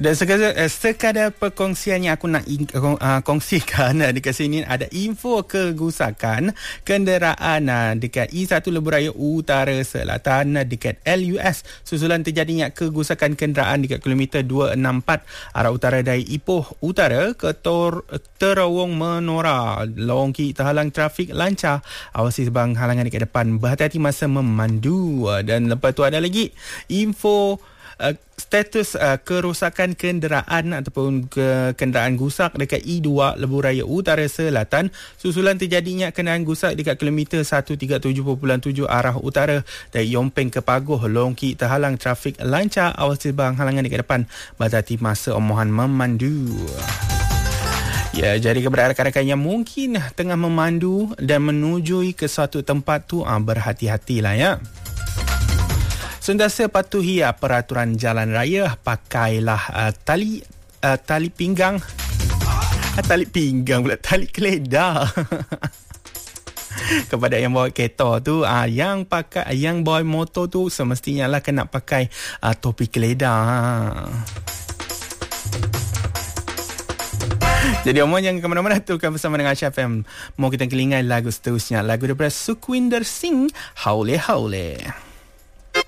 Dan sekadar perkongsian yang aku nak kongsikan dekat sini, ada info kegusakan kenderaan dekat E1 Lebuh Raya Utara Selatan dekat LUS susulan terjadinya kegusakan kenderaan dekat kilometer 264 arah utara dari Ipoh Utara ke Terowong Menora. Lorong kiri terhalang trafik lancar, awasi sebang halangan dekat depan, berhati-hati masa memandu. Dan lepas tu ada lagi info status kerosakan kenderaan ataupun kenderaan gusak dekat E2 Lebuh Raya Utara Selatan susulan terjadinya kenderaan gusak dekat kilometer 137.7 arah utara dari Yompeng ke Pagoh. Lorong kiri terhalang trafik lancar, awasi sebang halangan dekat depan, berhati-hati masa mohon memandu. Ya, jadi kepada rakan-rakan yang mungkin tengah memandu dan menuju ke suatu tempat tu, berhati-hatilah ya. Sentiasa patuhi peraturan jalan raya, pakailah tali pinggang. Tali pinggang pula, tali keledar. Kepada yang bawa kereta tu, yang bawa motor tu semestinya lah kena pakai topi keledar. Jadi omong jangan ke mana-mana, tukar bersama dengan Aisyah FM. Mau kita kelingai lagu seterusnya, lagu daripada Sukhwinder Singh, Haule Haule.